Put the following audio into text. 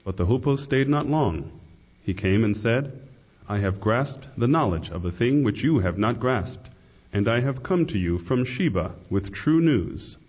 But the hoopoe stayed not long. He came and said, I have grasped the knowledge of a thing which you have not grasped, and I have come to you from Sheba with true news.